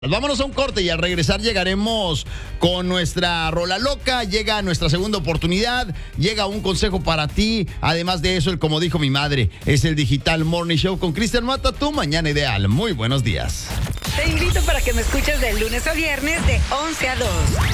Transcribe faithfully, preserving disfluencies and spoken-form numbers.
Vámonos a un corte y al regresar llegaremos con nuestra rola loca, llega nuestra segunda oportunidad, llega un consejo para ti, además de eso, el como dijo mi madre, es el Digital Morning Show con Cristian Mata, tu mañana ideal. Muy buenos días. Te invito para que me escuches de lunes a viernes de once a dos.